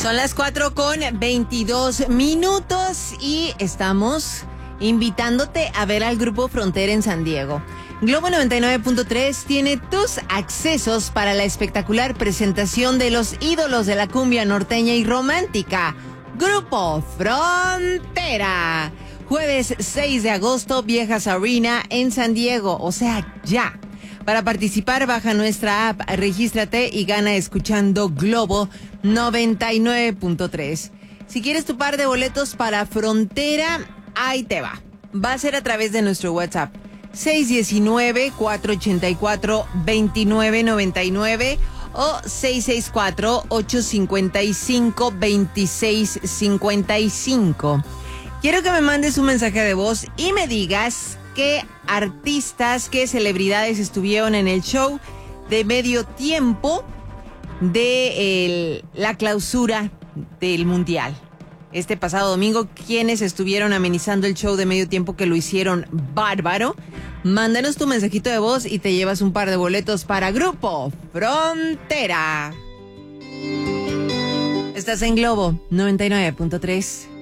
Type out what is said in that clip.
Son las 4:22 y estamos invitándote a ver al Grupo Frontera en San Diego. Globo 99.3 tiene tus accesos para la espectacular presentación de los ídolos de la cumbia norteña y romántica. Grupo Frontera. Jueves 6 de agosto, Viejas Arena en San Diego. O sea, ya. Para participar, baja nuestra app, regístrate y gana escuchando Globo 99.3. Si quieres tu par de boletos para Frontera, ahí te va. Va a ser a través de nuestro WhatsApp. 619-484-2999 o 664-855-2655. Quiero que me mandes un mensaje de voz y me digas qué artistas, qué celebridades estuvieron en el show de medio tiempo de la clausura del Mundial. Este pasado domingo, ¿quiénes estuvieron amenizando el show de medio tiempo que lo hicieron bárbaro? Mándanos tu mensajito de voz y te llevas un par de boletos para Grupo Frontera. Estás en Globo 99.3.